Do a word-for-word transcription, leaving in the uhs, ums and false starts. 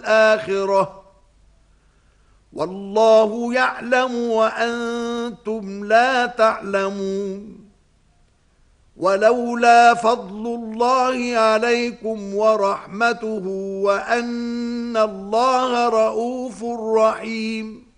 الآخرة والله يعلم وأنتم لا تعلمون ولولا فضل الله عليكم ورحمته وأن الله رؤوف رحيم